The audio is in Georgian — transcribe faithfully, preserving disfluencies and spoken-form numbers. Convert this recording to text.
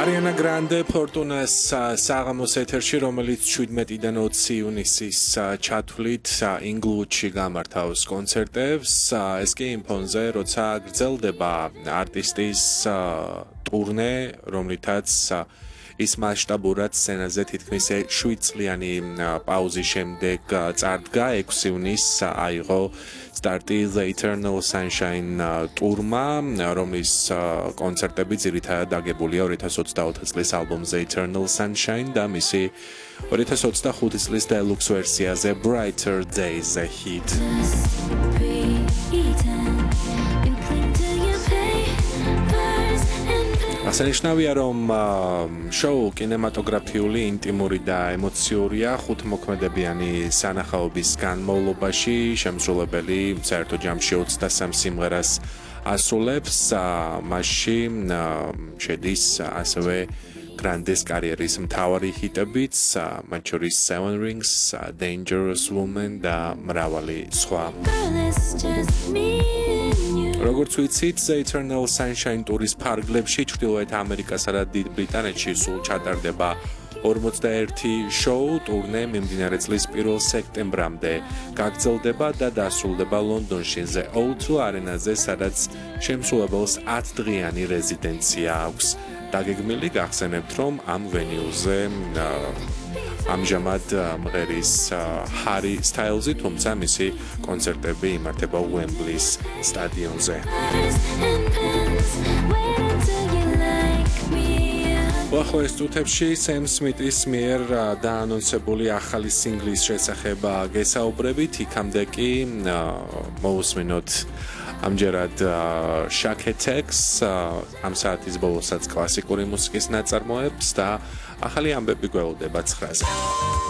Ariana Grande Fortunas საღამოს ეთერში, რომელიც შვიდმეტიდან ოცი ივნისის ჩათვლით ინგლუდში გამართავს კონცერტებს, ეს კი იმ ფონზე, როცა გრძელდება არტისტის ტურნე, რომლითაც ის მასშტაბურად სცენაზე თითქმის შვიდ წლიანი პაუზის შემდეგ წარდგა, ექვსი ივნისს აიღო სტარტი The Eternal Sunshine ტურმა, რომლის კონცერტები ძირითადად აგებულია ორი ათას ოცდაოთხ წლის ალბომზე Eternal Sunshine და მისი ორი ათას ოცდახუთი წლის deluxe ვერსიაზე Brighter Days Ahead. აღსანიშნავია, რომ შოუ კინემატოგრაფიული, ინტიმური და ემოციურია, ხუთმოქმედებიანი სანახაობის განმავლობაში შემსრულებელი საერთო ჯამში ოცდასამ სიმღერას ასრულებს, მასში შედის ასევე გრანდეს კარიერის მთავარი ჰიტებიც, მათ შორის Seven Rings, Dangerous Woman და მრავალი სხვა. როგორც ვიცით, The Eternal Sunshine ტურის ფარგლებში ჩრდილოეთ ამერიკასა და დიდ ბრიტანეთში სულ ჩატარდება ორმოცდაერთი შოუ, ტურნე მიმდინარე წლის პირველ სექტემბრამდე გაგრძელდება და დასრულდება ლონდონში The O two არენაზე, სადაც შემსრულებელს ათდღიანი რეზიდენცია აქვს. დაგეგმილი გახსენებთ, რომ ამ ვენიუზე ამჟამად მღერის ჰარი სტაილზი, თუმცა მისი კონცერტები იმართება უემბლის სტადიონზე. უახლოეს წუთებში სემ სმიტის მიერ დაანონსებული ახალი სინგლის შესახებ გესაუბრებით, იქამდე კი მოусმინოთ ამჯერად Shake Tax, ამ საათის ბოლოსაც კლასიკური მუსიკის ნაწარმოებს და ახალი ამბები გველოდება ცხრაზე.